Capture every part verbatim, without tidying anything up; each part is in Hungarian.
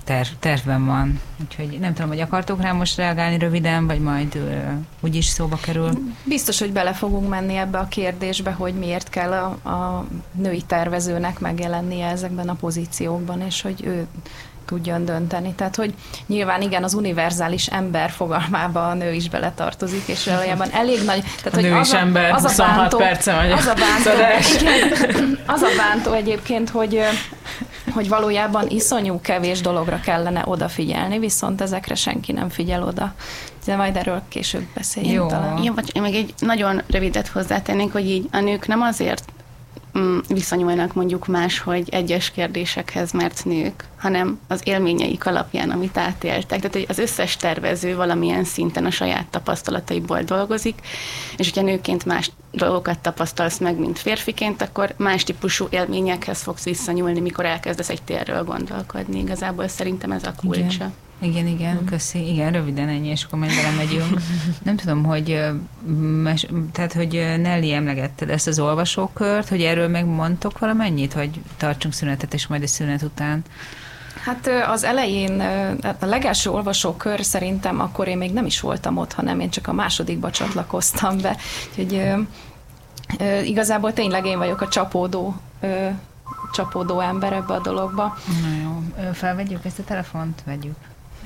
terv, tervben van. Úgyhogy nem tudom, hogy akartok rá most reagálni röviden, vagy majd uh, úgyis szóba kerül. Biztos, hogy bele fogunk menni ebbe a kérdésbe, hogy miért kell a, a női tervezőnek megjelennie ezekben a pozíciókban, és hogy ő tudjon dönteni. Tehát, hogy nyilván igen, az univerzális ember fogalmába a nő is beletartozik, és valójában elég nagy... Tehát, a nő hogy is az a, ember, az a huszonhat bántó, perce vagy az a bántó, igen, az a bántó egyébként, hogy, hogy valójában iszonyú kevés dologra kellene odafigyelni, viszont ezekre senki nem figyel oda. De majd erről később beszéljünk Jó. talán. Jó, vagy én még egy nagyon rövidet hozzátennék, hogy így a nők nem azért viszonyulnak mondjuk máshogy egyes kérdésekhez, mert nők, hanem az élményeik alapján, amit átéltek. Tehát hogy az összes tervező valamilyen szinten a saját tapasztalataiból dolgozik, és hogyha nőként más dolgokat tapasztalsz meg, mint férfiként, akkor más típusú élményekhez fogsz visszanyúlni, mikor elkezdesz egy térről gondolkodni. Igazából szerintem ez a kulcsa. Igen. Igen, igen, mm. köszi. Igen, röviden ennyi, és akkor majd belemegyünk. Nem tudom, hogy, mes, tehát, hogy Nelly emlegetted ezt az olvasókört, hogy erről megmondtok valamennyit, hogy tartsunk szünetet, és majd a szünet után. Hát az elején, a legelső olvasókör szerintem akkor én még nem is voltam ott, hanem én csak a másodikba csatlakoztam be. Úgyhogy igazából tényleg én vagyok a csapódó, csapódó ember ebbe a dologba. Na jó, felvegyük ezt a telefont? Vegyük.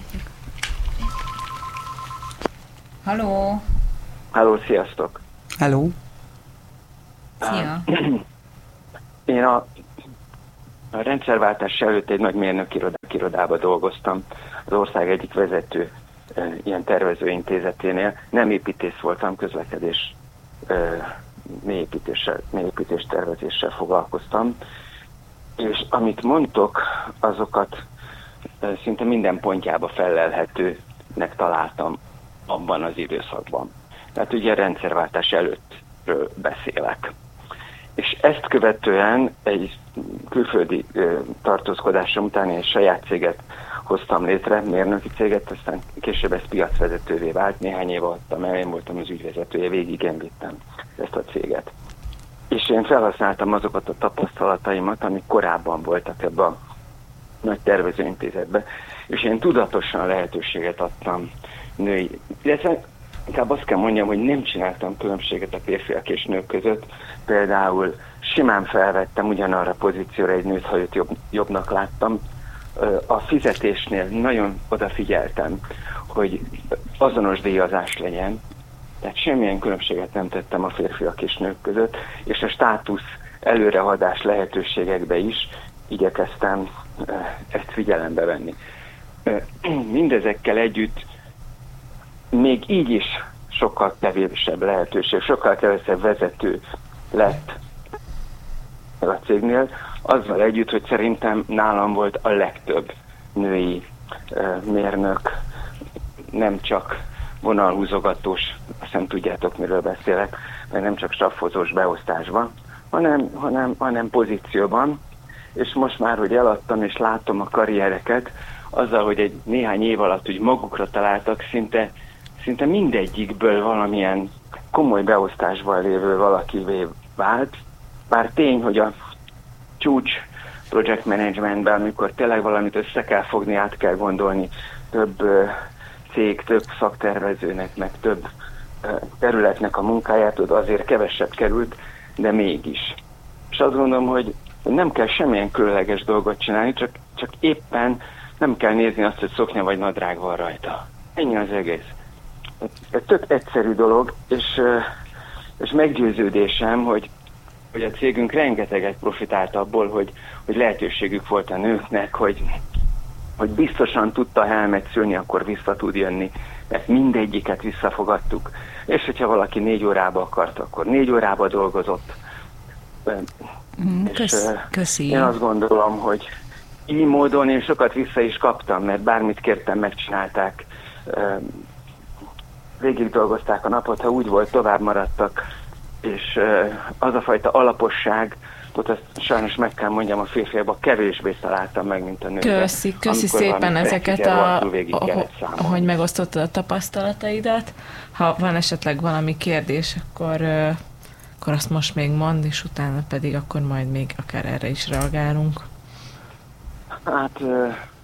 Halló! Halló, sziasztok! Halló! Szia! Én a, a rendszerváltás előtt egy nagy mérnöki irodába dolgoztam, az ország egyik vezető e, ilyen tervezőintézeténél. Nem építész voltam, közlekedés, e, mélyépítéssel, mélyépítés tervezéssel foglalkoztam, és amit mondtok, azokat e, szinte minden pontjába felelhetőnek találtam abban az időszakban. Tehát ugye rendszerváltás előttről beszélek. És ezt követően egy külföldi ö, tartózkodásom után egy saját céget hoztam létre, mérnöki céget, aztán később ez piacvezetővé vált, néhány év adtam el, én voltam az ügyvezetője, végig én vittem ezt a céget. És én felhasználtam azokat a tapasztalataimat, amik korábban voltak ebben a nagy tervezőintézetben, és én tudatosan lehetőséget adtam női, illetve inkább azt kell mondjam, hogy nem csináltam különbséget a férfiak és nők között. Például simán felvettem ugyanarra a pozícióra egy nőt, ha őt jobb, jobbnak láttam. A fizetésnél nagyon odafigyeltem, hogy azonos díjazás legyen, tehát semmilyen különbséget nem tettem a férfiak és nők között, és a státusz előrehaladás lehetőségekbe is igyekeztem ezt figyelembe venni. Mindezekkel együtt még így is sokkal kevésebb lehetőség, sokkal kevesebb vezető lett a cégnél, azzal együtt, hogy szerintem nálam volt a legtöbb női uh, mérnök, nem csak vonalhúzogatós, azt nem tudjátok, miről beszélek, mert nem csak staffozós beosztásban, hanem, hanem, hanem pozícióban, és most már, hogy eladtam és látom a karriereket, azzal, hogy egy néhány év alatt úgy magukra találtak, szinte szinte mindegyikből valamilyen komoly beosztásban lévő valakivé vált. Bár tény, hogy a csúcs project managementben, amikor tényleg valamit össze kell fogni, át kell gondolni, több uh, cég, több szaktervezőnek, meg több uh, területnek a munkáját, oda azért kevesebb került, de mégis. És azt gondolom, hogy nem kell semmilyen különleges dolgot csinálni, csak, csak éppen nem kell nézni azt, hogy szoknya vagy nadrág van rajta. Ennyi az egész. Ez tök egyszerű dolog, és, és meggyőződésem, hogy, hogy a cégünk rengeteget profitált abból, hogy, hogy lehetőségük volt a nőknek, hogy, hogy biztosan tudta helmet szülni, akkor vissza tud jönni, mert mindegyiket visszafogadtuk. És hogyha valaki négy órába akart, akkor négy órába dolgozott. Kösz, és köszi. Én azt gondolom, hogy így módon én sokat vissza is kaptam, mert bármit kértem, megcsinálták. Végig dolgozták a napot, ha úgy volt, tovább maradtak, és az a fajta alaposság, ott azt sajnos meg kell mondjam, a férfiakban kevésbé találtam meg, mint a nőkben. Köszi, köszi szépen ezeket, a, ahogy megosztottad a tapasztalataidat. Ha van esetleg valami kérdés, akkor, akkor azt most még mondd, és utána pedig akkor majd még akár erre is reagálunk. Hát